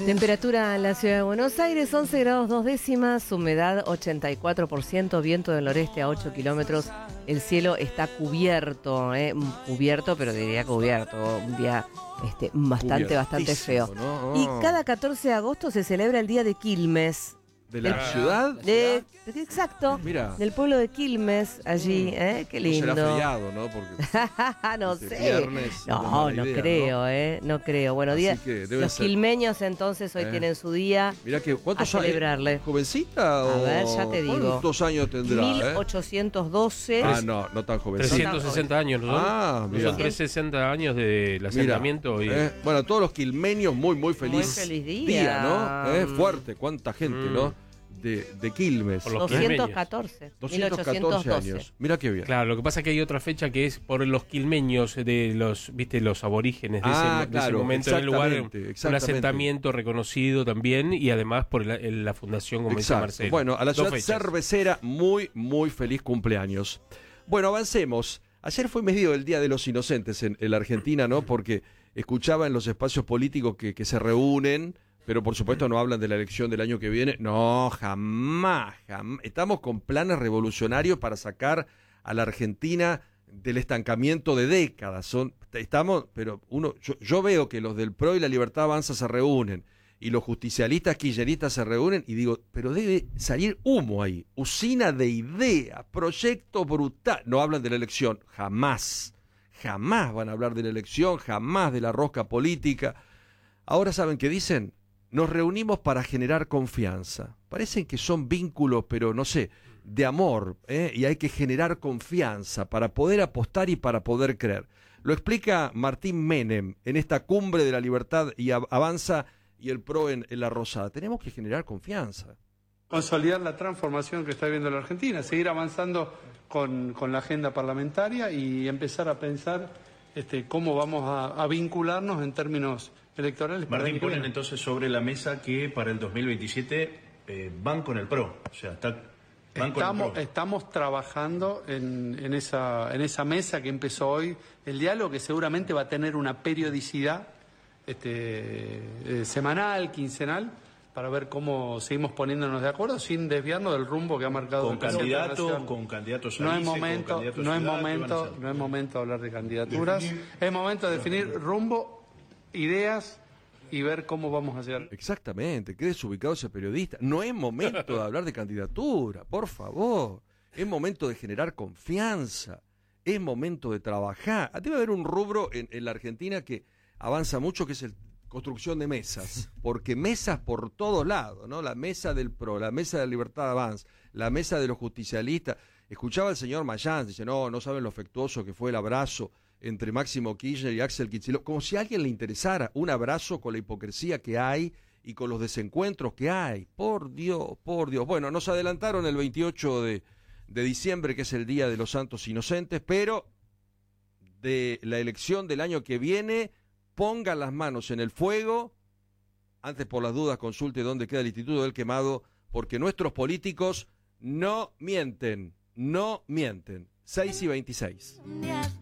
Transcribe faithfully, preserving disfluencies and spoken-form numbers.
Temperatura en la ciudad de Buenos Aires, once grados dos décimas, humedad ochenta y cuatro por ciento, viento del noreste a ocho kilómetros. El cielo está cubierto, eh, cubierto, pero diría cubierto, un día este, bastante, bastante feo. ¿No? Oh. Y cada catorce de agosto se celebra el Día de Quilmes. ¿De la del, ciudad? De, de, exacto, Mira. Del pueblo de Quilmes, allí, ¿eh? Qué lindo. No será feriado, ¿no? Porque no este sé. viernes, no, no idea, creo, ¿no? ¿eh? No creo. Bueno, día, los ser. quilmeños entonces hoy eh. tienen su día. Mirá que, ¿cuántos a celebrarle. años? ¿Jovencita o...? A ver, ya te digo. ¿Cuántos años tendrá? mil ochocientos doce. Eh? Ah, no, no tan jovencita. trescientos sesenta años, ¿no? Ah, mira. Son trescientos sesenta años del asentamiento. Mira, y... eh, bueno, todos los quilmeños muy, muy feliz, muy feliz día. día, ¿no? Eh, fuerte, cuánta gente, mm. ¿no? De, de Quilmes. Por los doscientos catorce. doscientos catorce años. Mira qué bien. Claro, lo que pasa es que hay otra fecha que es por los quilmeños de los, viste, los aborígenes de, ah, ese, claro, de ese momento en el lugar, un asentamiento reconocido también y además por la, la fundación, como dice Marcelo. Bueno, a la Dos ciudad fechas. cervecera, muy, muy feliz cumpleaños. Bueno, avancemos. Ayer fue medio el Día de los Inocentes en, en la Argentina, ¿no? Porque escuchaba en los espacios políticos que, que se reúnen, pero por supuesto no hablan de la elección del año que viene. No, jamás, jamás. Estamos con planes revolucionarios para sacar a la Argentina del estancamiento de décadas. Son, estamos, pero uno, yo, yo veo que los del P R O y la Libertad Avanza se reúnen y los justicialistas kirchneristas se reúnen y digo, pero debe salir humo ahí, usina de ideas, proyecto brutal. No hablan de la elección, jamás, jamás van a hablar de la elección, jamás de la rosca política. Ahora, ¿saben qué dicen? Nos reunimos para generar confianza. Parecen que son vínculos, pero no sé, de amor, ¿eh? Y hay que generar confianza para poder apostar y para poder creer. Lo explica Martín Menem en esta cumbre de la Libertad y Avanza y el P R O en, en La Rosada. Tenemos que generar confianza. Consolidar la transformación que está viviendo la Argentina, seguir avanzando con, con la agenda parlamentaria y empezar a pensar este, cómo vamos a, a vincularnos en términos electorales. Martín, ponen entonces sobre la mesa que para el dos mil veintisiete eh, van con el P R O, o sea, está, van estamos, con el P R O. Estamos trabajando en, en, esa, en esa mesa que empezó hoy, el diálogo que seguramente va a tener una periodicidad este, eh, semanal, quincenal, para ver cómo seguimos poniéndonos de acuerdo sin desviarnos del rumbo que ha marcado con el presidente de la candidatos, Nación. con candidatos a no es vice, momento, con candidatos no es ciudad, momento, no es momento de hablar de candidaturas, definir, es momento de definir rumbo, ideas y ver cómo vamos a hacer. Exactamente, qué desubicado ese periodista. No es momento de hablar de candidatura, por favor. Es momento de generar confianza. Es momento de trabajar. Debe haber un rubro en, en la Argentina que avanza mucho, que es el construcción de mesas. Porque mesas por todos lados, ¿no? La mesa del P R O, la mesa de la Libertad Avanza, la mesa de los justicialistas. Escuchaba al señor Mayán, dice, no, no saben lo afectuoso que fue el abrazo entre Máximo Kirchner y Axel Kicillof, como si a alguien le interesara un abrazo con la hipocresía que hay y con los desencuentros que hay. Por Dios, por Dios. Bueno, nos adelantaron el veintiocho de, de diciembre, que es el Día de los Santos Inocentes, pero de la elección del año que viene, pongan las manos en el fuego. Antes, por las dudas, consulte dónde queda el Instituto del Quemado, porque nuestros políticos no mienten, no mienten. seis y veintiséis.